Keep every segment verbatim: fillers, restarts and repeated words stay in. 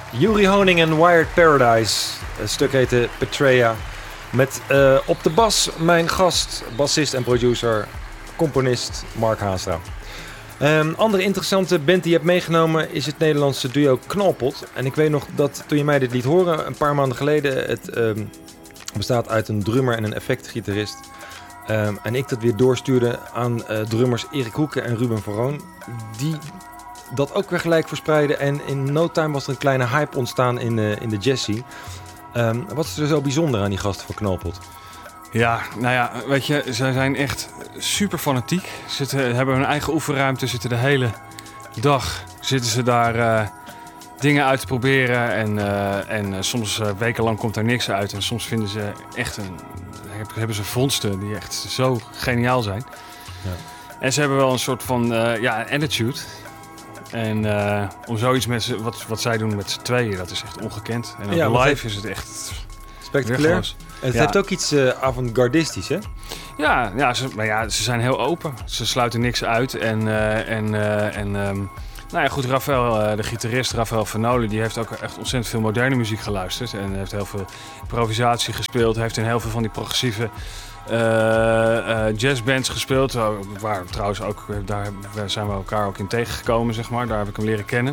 Juri Honing en Wired Paradise. Het stuk heette Petrea. Met uh, op de bas mijn gast, bassist en producer, componist Mark Haastra. Een andere interessante band die je hebt meegenomen is het Nederlandse duo Knalpot. En ik weet nog dat toen je mij dit liet horen, een paar maanden geleden, het um, bestaat uit een drummer en een effectgitarist. Um, en ik dat weer doorstuurde aan uh, drummers Erik Hoeken en Ruben Verroon. Die dat ook weer gelijk verspreiden. En in no time was er een kleine hype ontstaan in, uh, in de jazz scene. Um, wat is er zo bijzonder aan die gasten van Knalpot? Ja, nou ja, weet je, ze zijn echt super fanatiek. Ze zitten, hebben hun eigen oefenruimte, zitten de hele dag zitten ze daar uh, dingen uit te proberen. En, uh, en uh, soms uh, wekenlang komt daar niks uit. En soms vinden ze echt een, hebben ze vondsten die echt zo geniaal zijn. Ja. En ze hebben wel een soort van uh, ja, attitude. En uh, om zoiets met z'n, wat, wat zij doen met z'n tweeën, dat is echt ongekend. En ja, live is het echt spectaculair. En het ja. heeft ook iets uh, avant-gardistisch, hè? Ja, ja, ze, maar ja, ze zijn heel open. Ze sluiten niks uit. En, uh, en, uh, en um, nou ja, goed, Rafael, uh, de gitarist Rafael Vernole, die heeft ook echt ontzettend veel moderne muziek geluisterd. En heeft heel veel improvisatie gespeeld. Hij heeft in heel veel van die progressieve uh, uh, jazzbands gespeeld. Waar trouwens ook, daar zijn we elkaar ook in tegengekomen, zeg maar. Daar heb ik hem leren kennen.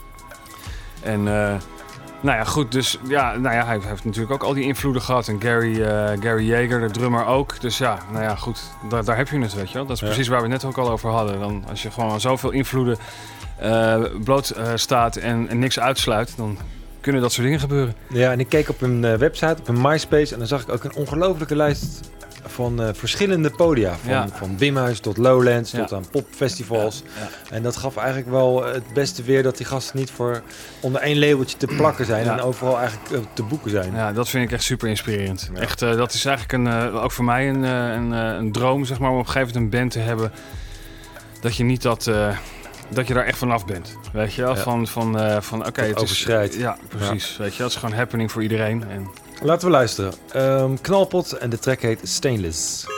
En uh, nou ja, goed, dus ja, nou ja, hij heeft natuurlijk ook al die invloeden gehad. En Gary, uh, Gary Yeager, de drummer ook. Dus ja, nou ja, goed, daar, daar heb je het, weet je wel. Dat is ja. precies waar we het net ook al over hadden. Dan, als je gewoon aan zoveel invloeden uh, bloot uh, staat en, en niks uitsluit, dan kunnen dat soort dingen gebeuren. Ja, en ik keek op een uh, website, op een MySpace, en dan zag ik ook een ongelofelijke lijst van uh, verschillende podia. Van, ja. van Bimhuis tot Lowlands, ja. tot aan popfestivals. Ja. Ja. En dat gaf eigenlijk wel het beste weer dat die gasten niet voor onder één labeltje te plakken zijn. Ja. En overal eigenlijk uh, te boeken zijn. Ja, dat vind ik echt super inspirerend. Ja. Echt, uh, dat is eigenlijk een, uh, ook voor mij een, uh, een, uh, een droom, zeg maar, om op een gegeven moment een band te hebben. Dat je niet dat... Uh, dat je daar echt vanaf bent, weet je wel? Ja. Van, van, uh, van oké, okay, het overschrijdt. is... Ja, precies. Ja. Weet je, dat is gewoon happening voor iedereen. En laten we luisteren. Um, Knalpot en de track heet Stainless.